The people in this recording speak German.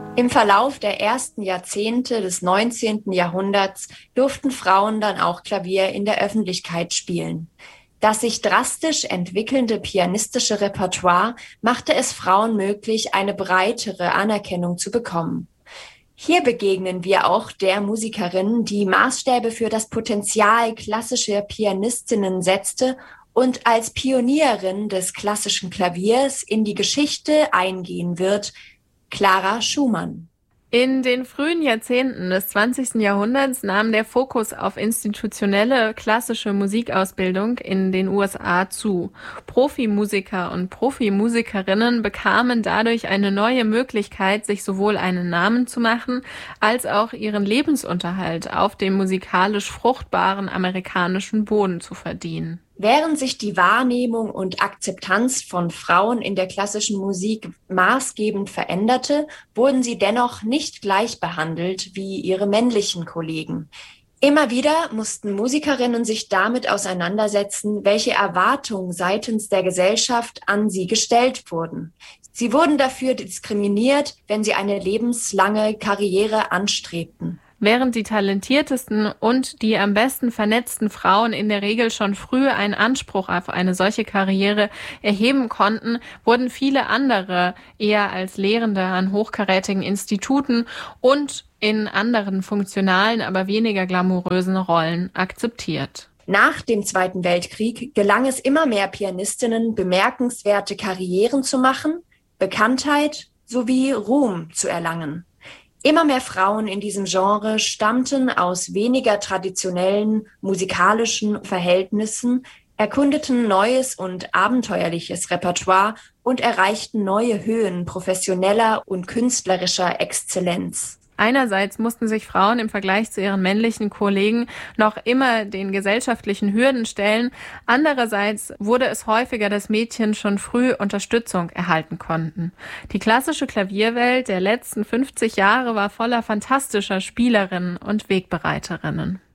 Im Verlauf der ersten Jahrzehnte des 19. Jahrhunderts durften Frauen dann auch Klavier in der Öffentlichkeit spielen. Das sich drastisch entwickelnde pianistische Repertoire machte es Frauen möglich, eine breitere Anerkennung zu bekommen. Hier begegnen wir auch der Musikerin, die Maßstäbe für das Potenzial klassischer Pianistinnen setzte und als Pionierin des klassischen Klaviers in die Geschichte eingehen wird, Clara Schumann. In den frühen Jahrzehnten des 20. Jahrhunderts nahm der Fokus auf institutionelle klassische Musikausbildung in den USA zu. Profimusiker und Profimusikerinnen bekamen dadurch eine neue Möglichkeit, sich sowohl einen Namen zu machen, als auch ihren Lebensunterhalt auf dem musikalisch fruchtbaren amerikanischen Boden zu verdienen. Während sich die Wahrnehmung und Akzeptanz von Frauen in der klassischen Musik maßgebend veränderte, wurden sie dennoch nicht gleich behandelt wie ihre männlichen Kollegen. Immer wieder mussten Musikerinnen sich damit auseinandersetzen, welche Erwartungen seitens der Gesellschaft an sie gestellt wurden. Sie wurden dafür diskriminiert, wenn sie eine lebenslange Karriere anstrebten. Während die talentiertesten und die am besten vernetzten Frauen in der Regel schon früh einen Anspruch auf eine solche Karriere erheben konnten, wurden viele andere eher als Lehrende an hochkarätigen Instituten und in anderen funktionalen, aber weniger glamourösen Rollen akzeptiert. Nach dem Zweiten Weltkrieg gelang es immer mehr Pianistinnen, bemerkenswerte Karrieren zu machen, Bekanntheit sowie Ruhm zu erlangen. Immer mehr Frauen in diesem Genre stammten aus weniger traditionellen musikalischen Verhältnissen, erkundeten neues und abenteuerliches Repertoire und erreichten neue Höhen professioneller und künstlerischer Exzellenz. Einerseits mussten sich Frauen im Vergleich zu ihren männlichen Kollegen noch immer den gesellschaftlichen Hürden stellen. Andererseits wurde es häufiger, dass Mädchen schon früh Unterstützung erhalten konnten. Die klassische Klavierwelt der letzten 50 Jahre war voller fantastischer Spielerinnen und Wegbereiterinnen.